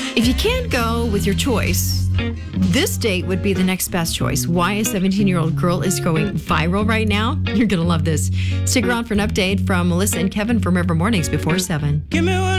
If you can't go with your choice, this date would be the next best choice. Why a 17-year-old girl is going viral right now? You're going to love this. Stick around for an update from Melissa and Kevin from River Mornings before 7. Give me one